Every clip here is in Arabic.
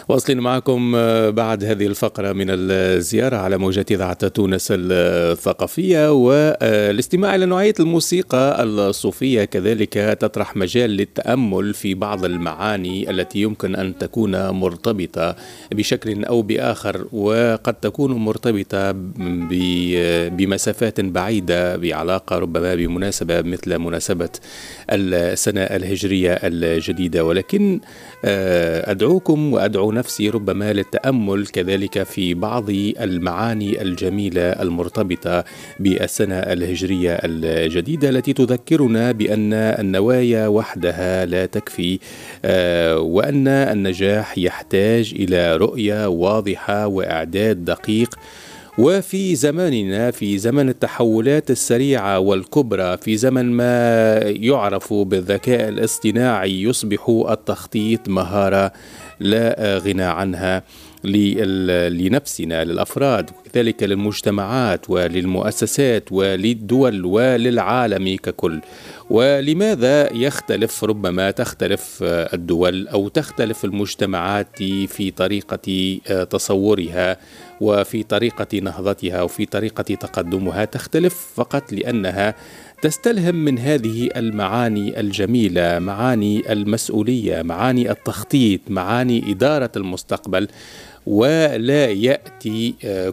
واصلين معكم بعد هذه الفقرة من الزيارة على موجات إذاعة تونس الثقافية، والاستماع إلى نوعية الموسيقى الصوفية كذلك تطرح مجال للتأمل في بعض المعاني التي يمكن أن تكون مرتبطة بشكل أو بآخر، وقد تكون مرتبطة بمسافات بعيدة بعلاقة ربما بمناسبة مثل مناسبة السنة الهجرية الجديدة. ولكن أدعوكم وأدعو نفسي ربما للتأمل كذلك في بعض المعاني الجميلة المرتبطة بالسنة الهجرية الجديدة التي تذكرنا بأن النوايا وحدها لا تكفي، وأن النجاح يحتاج إلى رؤية واضحة وإعداد دقيق. وفي زماننا، في زمن التحولات السريعة والكبرى، في زمن ما يعرف بالذكاء الاصطناعي، يصبح التخطيط مهارة لا غنى عنها لنفسنا، للأفراد، وكذلك للمجتمعات وللمؤسسات وللدول وللعالم ككل. ولماذا يختلف، ربما تختلف الدول أو تختلف المجتمعات في طريقة تصورها وفي طريقة نهضتها وفي طريقة تقدمها؟ تختلف فقط لأنها تستلهم من هذه المعاني الجميلة، معاني المسؤولية، معاني التخطيط، معاني إدارة المستقبل. ولا يأتي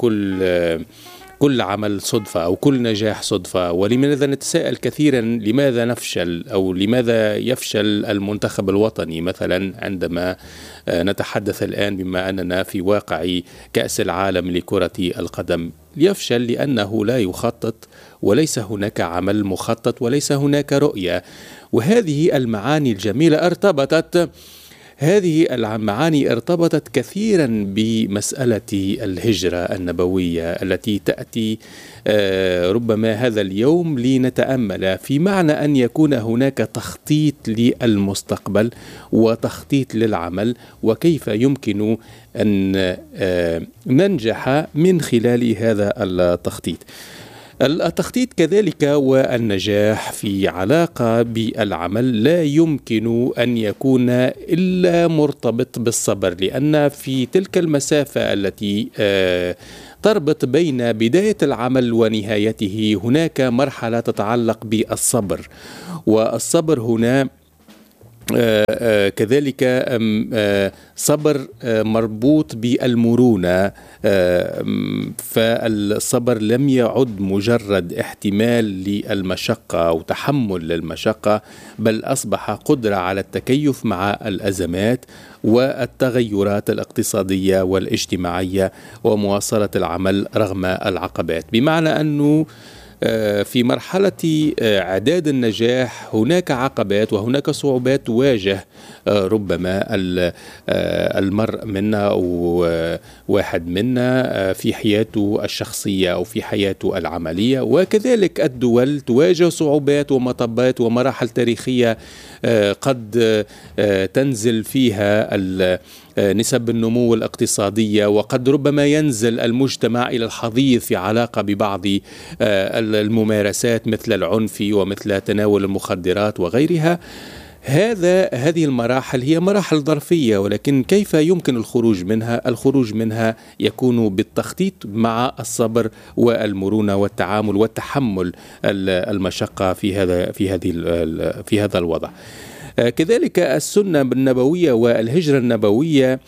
كل عمل صدفة أو كل نجاح صدفة. ولماذا نتساءل كثيرا لماذا نفشل أو لماذا يفشل المنتخب الوطني مثلا عندما نتحدث الآن بما أننا في واقع كأس العالم لكرة القدم؟ يفشل لأنه لا يخطط، وليس هناك عمل مخطط، وليس هناك رؤية. وهذه المعاني الجميلة هذه المعاني ارتبطت كثيرا بمسألة الهجرة النبوية التي تأتي ربما هذا اليوم لنتأمل في معنى أن يكون هناك تخطيط للمستقبل وتخطيط للعمل، وكيف يمكن أن ننجح من خلال هذا التخطيط. التخطيط كذلك والنجاح في علاقة بالعمل لا يمكن أن يكون إلا مرتبط بالصبر، لأن في تلك المسافة التي تربط بين بداية العمل ونهايته هناك مرحلة تتعلق بالصبر. والصبر هنا كذلك صبر مربوط بالمرونة، فالصبر لم يعد مجرد احتمال للمشقة أو تحمل للمشقة، بل أصبح قدرة على التكيف مع الأزمات والتغيرات الاقتصادية والاجتماعية ومواصلة العمل رغم العقبات. بمعنى أنه في مرحلة إعداد النجاح هناك عقبات وهناك صعوبات تواجه ربما المرء منا أو واحد منا في حياته الشخصية أو في حياته العملية. وكذلك الدول تواجه صعوبات ومطبات ومراحل تاريخية قد تنزل فيها نسب النمو الاقتصادية، وقد ربما ينزل المجتمع إلى الحضيض في علاقة ببعض الممارسات مثل العنف ومثل تناول المخدرات وغيرها. هذه المراحل هي مراحل ظرفية، ولكن كيف يمكن الخروج منها؟ الخروج منها يكون بالتخطيط مع الصبر والمرونة والتعامل والتحمل المشقة في هذا الوضع. كذلك السنة النبوية والهجرة النبوية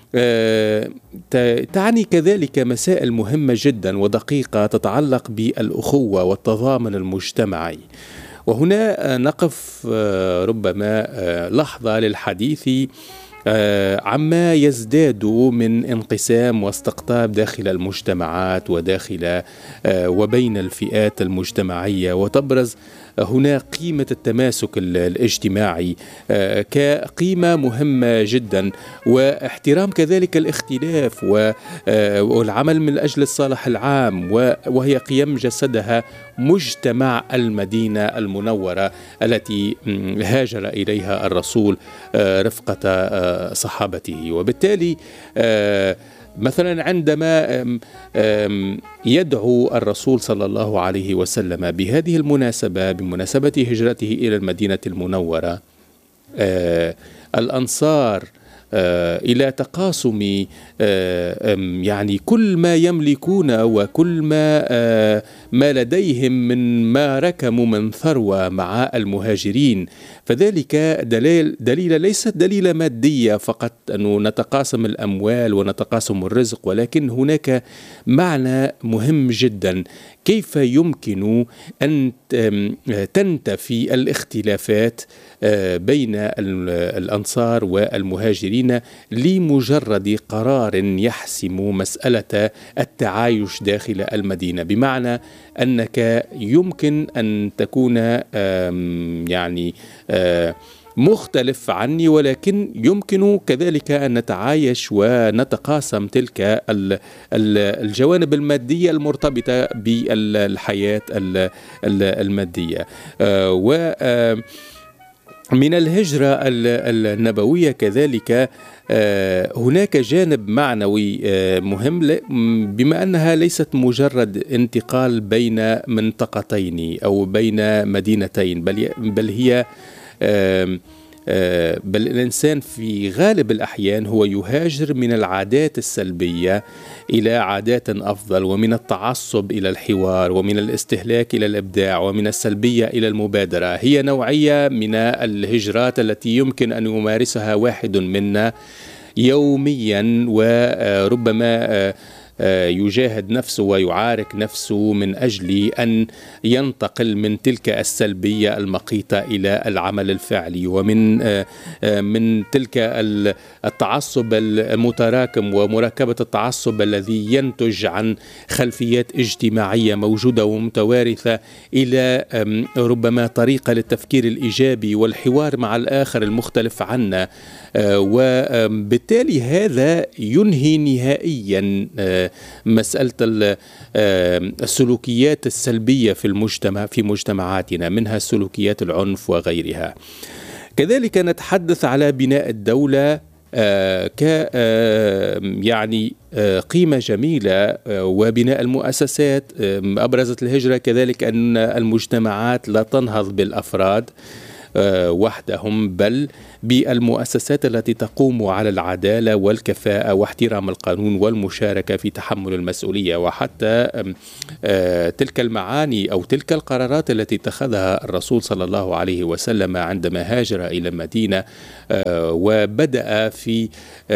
تعني كذلك مسائل مهمة جدا ودقيقة تتعلق بالأخوة والتضامن المجتمعي. وهنا نقف ربما لحظة للحديث عما يزداد من انقسام واستقطاب داخل المجتمعات وداخل وبين الفئات المجتمعية، وتبرز هنا قيمة التماسك الاجتماعي كقيمة مهمة جدا، واحترام كذلك الاختلاف والعمل من أجل الصالح العام، وهي قيم جسدها مجتمع المدينة المنورة التي هاجر إليها الرسول رفقة صحابته. وبالتالي مثلا عندما يدعو الرسول صلى الله عليه وسلم بهذه المناسبة، بمناسبة هجرته إلى المدينة المنورة، الأنصار إلى تقاسم يعني كل ما يملكون وكل ما لديهم من ما ركموا من ثروة مع المهاجرين. فذلك دليل ليست دليل مادية فقط أنه نتقاسم الأموال ونتقاسم الرزق، ولكن هناك معنى مهم جدا: كيف يمكن أن تنتفي الاختلافات بين الأنصار والمهاجرين لمجرد قرار يحسم مسألة التعايش داخل المدينة، بمعنى أنك يمكن أن تكون يعني مختلف عني، ولكن يمكن كذلك أن نتعايش ونتقاسم تلك الجوانب المادية المرتبطة بالحياة المادية. ومن الهجرة النبوية كذلك هناك جانب معنوي مهم، بما أنها ليست مجرد انتقال بين منطقتين أو بين مدينتين، بل هي بل الإنسان في غالب الأحيان هو يهاجر من العادات السلبية إلى عادات أفضل، ومن التعصب إلى الحوار، ومن الاستهلاك إلى الإبداع، ومن السلبية إلى المبادرة. هي نوعية من الهجرات التي يمكن أن يمارسها واحد منا يوميا، وربما يجاهد نفسه ويعارك نفسه من أجل أن ينتقل من تلك السلبية المقيتة إلى العمل الفعلي، ومن من تلك التعصب المتراكم ومراكبة التعصب الذي ينتج عن خلفيات اجتماعية موجودة ومتوارثة إلى ربما طريقة للتفكير الإيجابي والحوار مع الآخر المختلف عنا. وبالتالي هذا ينهي نهائيا مسألة السلوكيات السلبية في مجتمعاتنا، منها سلوكيات العنف وغيرها. كذلك نتحدث على بناء الدولة ك يعني قيمة جميلة، وبناء المؤسسات. أبرزت الهجرة كذلك أن المجتمعات لا تنهض بالأفراد وحدهم، بل بالمؤسسات التي تقوم على العدالة والكفاءة واحترام القانون والمشاركة في تحمل المسؤولية. وحتى تلك المعاني أو تلك القرارات التي اتخذها الرسول صلى الله عليه وسلم عندما هاجر إلى المدينة وبدأ في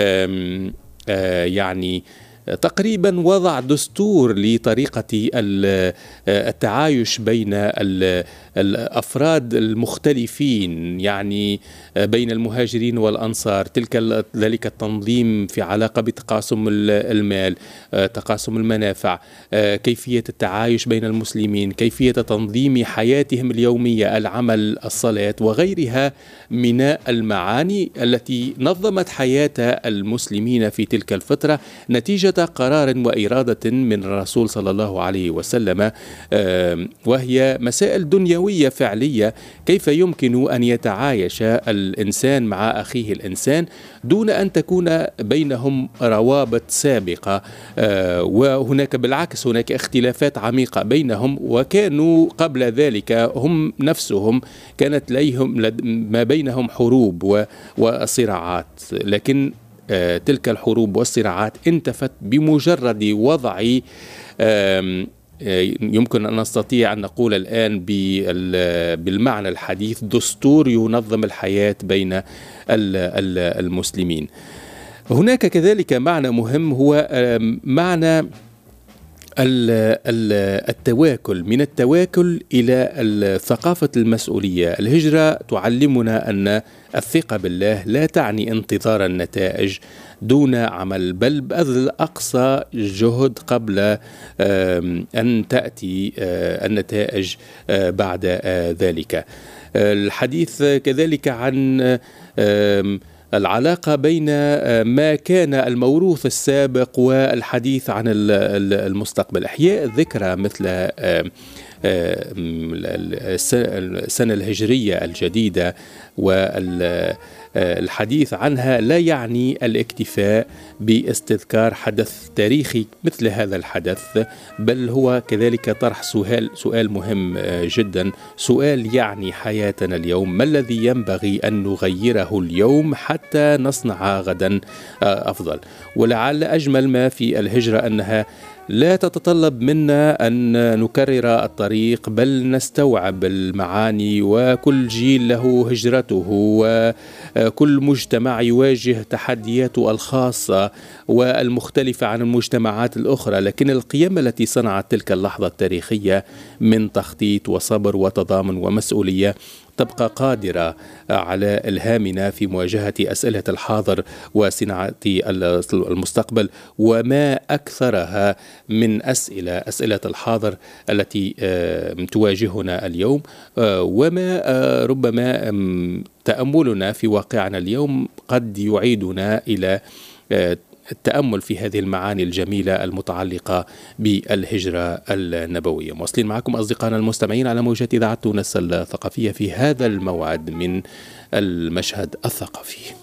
يعني تقريبا وضع دستور لطريقة التعايش بين الأفراد المختلفين، يعني بين المهاجرين والأنصار. ذلك التنظيم في علاقة بتقاسم المال، تقاسم المنافع، كيفية التعايش بين المسلمين، كيفية تنظيم حياتهم اليومية، العمل، الصلاة وغيرها من المعاني التي نظمت حياة المسلمين في تلك الفترة نتيجة قرار وإرادة من الرسول صلى الله عليه وسلم، وهي مسائل دنيوية فعلية: كيف يمكن أن يتعايش الإنسان مع أخيه الإنسان دون أن تكون بينهم روابط سابقة، وهناك بالعكس هناك اختلافات عميقة بينهم، وكانوا قبل ذلك هم نفسهم كانت لديهم ما بينهم حروب وصراعات، لكن تلك الحروب والصراعات انتفت بمجرد وضع يمكن أن نستطيع أن نقول الآن بالمعنى الحديث دستور ينظم الحياة بين المسلمين. هناك كذلك معنى مهم هو معنى التواكل، من التواكل إلى ثقافة المسؤولية. الهجرة تعلمنا أن الثقة بالله لا تعني انتظار النتائج دون عمل، بل بذل أقصى جهد قبل أن تأتي النتائج بعد ذلك. الحديث كذلك عن العلاقة بين ما كان الموروث السابق والحديث عن المستقبل. إحياء الذكرى مثل السنة الهجرية الجديدة الحديث عنها لا يعني الاكتفاء باستذكار حدث تاريخي مثل هذا الحدث، بل هو كذلك طرح سؤال مهم جدا، سؤال يعني حياتنا اليوم: ما الذي ينبغي أن نغيره اليوم حتى نصنع غدا أفضل؟ ولعل أجمل ما في الهجرة أنها لا تتطلب منا أن نكرر الطريق، بل نستوعب المعاني، وكل جيل له هجرته، وكل مجتمع يواجه تحدياته الخاصة والمختلفة عن المجتمعات الأخرى، لكن القيم التي صنعت تلك اللحظة التاريخية من تخطيط وصبر وتضامن ومسؤولية تبقى قادرة على إلهامنا في مواجهة أسئلة الحاضر وصناعة المستقبل، وما أكثرها من أسئلة الحاضر التي تواجهنا اليوم، وما ربما تأملنا في واقعنا اليوم قد يعيدنا إلى التأمل في هذه المعاني الجميلة المتعلقة بالهجرة النبوية. مواصلين معكم أصدقائنا المستمعين على موجات إذاعة تونس الثقافية في هذا الموعد من المشهد الثقافي.